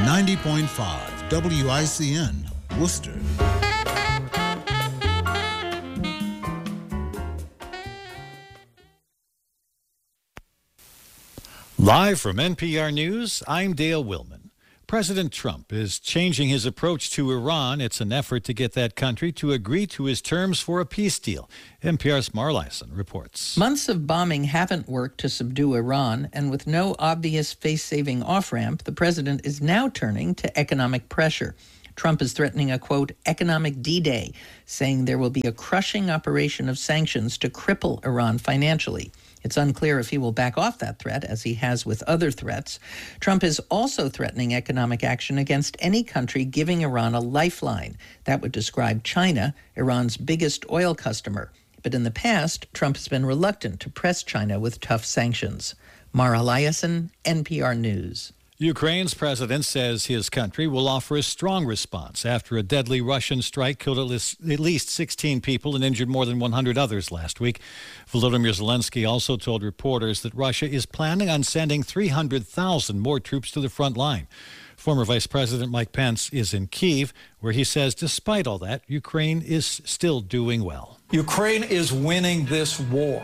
90.5 WICN, Worcester. Live from NPR News, I'm Dale Willman. President Trump is changing his approach to Iran. It's an effort to get that country to agree to his terms for a peace deal. NPR's Mara Liasson reports. Months of bombing haven't worked to subdue Iran, and with no obvious face-saving off-ramp, the president is now turning to economic pressure. Trump is threatening a, quote, economic D-Day, saying there will be a crushing operation of sanctions to cripple Iran financially. It's unclear if he will back off that threat, as he has with other threats. Trump is also threatening economic action against any country giving Iran a lifeline. That would describe China, Iran's biggest oil customer. But in the past, Trump has been reluctant to press China with tough sanctions. Mara Liasson, NPR News. Ukraine's president says his country will offer a strong response after a deadly Russian strike killed at least 16 people and injured more than 100 others last week. Volodymyr Zelensky also told reporters that Russia is planning on sending 300,000 more troops to the front line. Former Vice President Mike Pence is in Kyiv, where he says despite all that, Ukraine is still doing well. Ukraine is winning this war.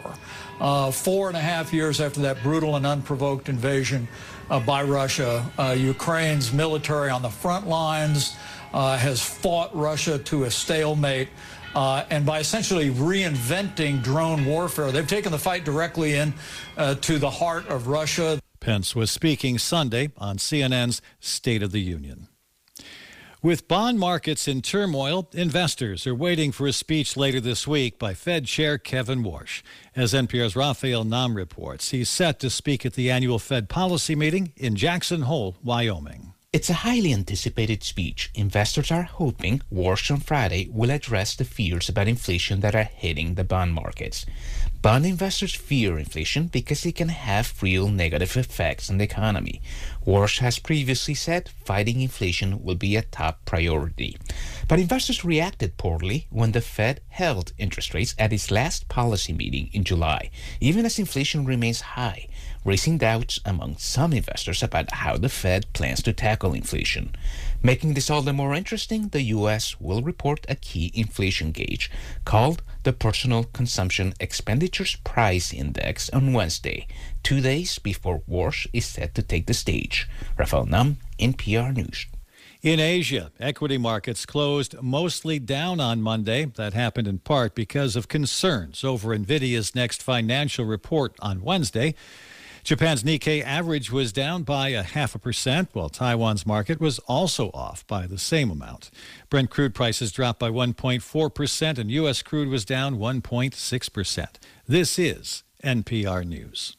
4.5 years after that brutal and unprovoked invasion by Russia, Ukraine's military on the front lines has fought Russia to a stalemate. And by essentially reinventing drone warfare, they've taken the fight directly in to the heart of Russia. Pence was speaking Sunday on CNN's State of the Union. With bond markets in turmoil, investors are waiting for a speech later this week by Fed Chair Kevin Warsh. As NPR's Raphael Nam reports, he's set to speak at the annual Fed policy meeting in Jackson Hole, Wyoming. It's a highly anticipated speech. Investors are hoping Warsh on Friday will address the fears about inflation that are hitting the bond markets. Bond investors fear inflation because it can have real negative effects on the economy. Warsh has previously said fighting inflation will be a top priority. But investors reacted poorly when the Fed held interest rates at its last policy meeting in July, even as inflation remains high, raising doubts among some investors about how the Fed plans to tackle inflation. Making this all the more interesting, the U.S. will report a key inflation gauge called the Personal Consumption Expenditures Price Index on Wednesday, 2 days before Warsh is set to take the stage. Raphael Nam, NPR News. In Asia, equity markets closed mostly down on Monday. That happened in part because of concerns over NVIDIA's next financial report on Wednesday. Japan's Nikkei average was down by 0.5%, while Taiwan's market was also off by the same amount. Brent crude prices dropped by 1.4%, and U.S. crude was down 1.6%. This is NPR News.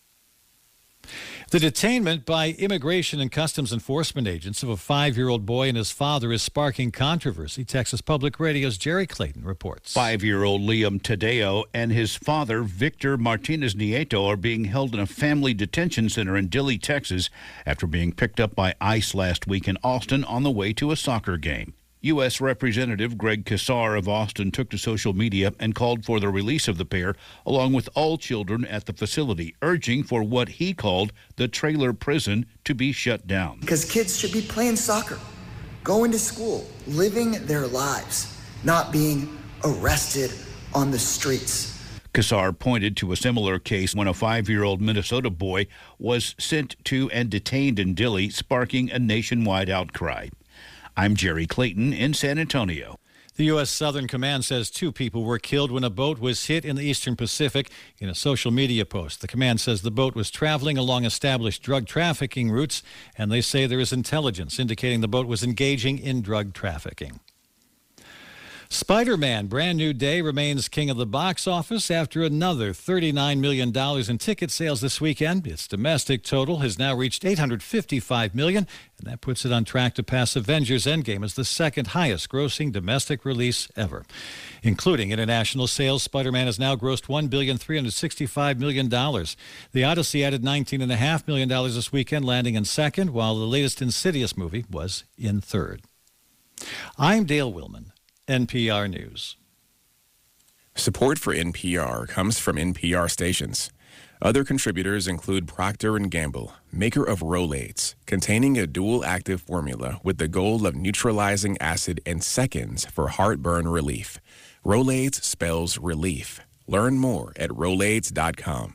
The detainment by Immigration and Customs Enforcement agents of a 5-year-old boy and his father is sparking controversy. Texas Public Radio's Jerry Clayton reports. 5-year-old Liam Tadeo and his father, Victor Martinez Nieto, are being held in a family detention center in Dilley, Texas, after being picked up by ICE last week in Austin on the way to a soccer game. U.S. Representative Greg Casar of Austin took to social media and called for the release of the pair, along with all children at the facility, urging for what he called the trailer prison to be shut down. Because kids should be playing soccer, going to school, living their lives, not being arrested on the streets. Casar pointed to a similar case when a 5-year-old Minnesota boy was sent to and detained in Dilley, sparking a nationwide outcry. I'm Jerry Clayton in San Antonio. The U.S. Southern Command says 2 people were killed when a boat was hit in the Eastern Pacific. In a social media post, the command says the boat was traveling along established drug trafficking routes, and they say there is intelligence indicating the boat was engaging in drug trafficking. Spider-Man Brand New Day remains king of the box office after another $39 million in ticket sales this weekend. Its domestic total has now reached $855 million, and that puts it on track to pass Avengers Endgame as the second highest grossing domestic release ever. Including international sales, Spider-Man has now grossed $1,365 million. The Odyssey added $19.5 million this weekend, landing in second, while the latest Insidious movie was in third. I'm Dale Willman, NPR News. Support for NPR comes from NPR stations. Other contributors include Procter & Gamble, maker of Rolaids, containing a dual active formula with the goal of neutralizing acid in seconds for heartburn relief. Rolaids spells relief. Learn more at Rolaids.com.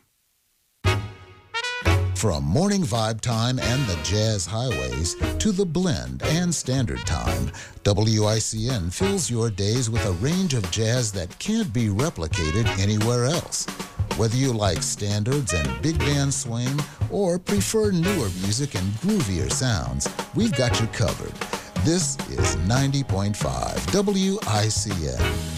From morning vibe time and the jazz highways to the blend and standard time, WICN fills your days with a range of jazz that can't be replicated anywhere else. Whether you like standards and big band swing or prefer newer music and groovier sounds, we've got you covered. This is 90.5 WICN.